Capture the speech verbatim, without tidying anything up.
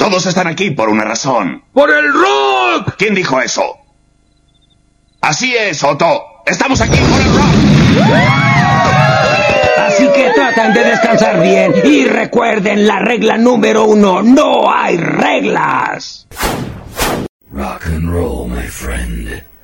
Todos están aquí por una razón. ¡Por el rock! ¿Quién dijo eso? Así es, Otto. Estamos aquí por el rock. Así que traten de descansar bien y recuerden la regla número uno. No hay reglas. Rock and roll, my friend.